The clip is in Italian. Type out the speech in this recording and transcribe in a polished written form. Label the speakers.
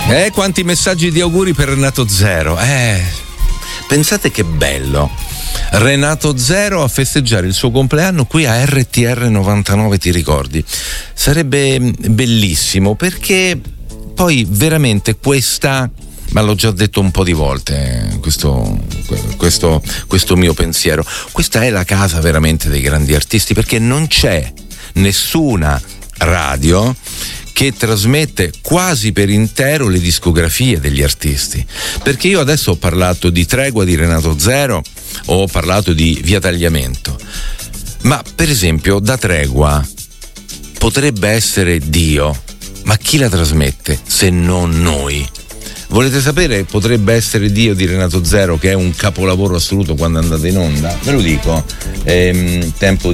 Speaker 1: Quanti messaggi di auguri per Renato Zero. Pensate che bello. Renato Zero a festeggiare il suo compleanno qui a RTR 99, ti ricordi? Sarebbe bellissimo, perché poi veramente questa, ma l'ho già detto un po' di volte, questo mio pensiero, questa è la casa veramente dei grandi artisti, perché non c'è nessuna radio che trasmette quasi per intero le discografie degli artisti. Perché io adesso ho parlato di Tregua di Renato Zero, ho parlato di Via Tagliamento, ma per esempio da Tregua potrebbe essere Dio, ma chi la trasmette se non noi? Volete sapere? Potrebbe essere Dio di Renato Zero, che è un capolavoro assoluto quando andate in onda, ve lo dico, tempo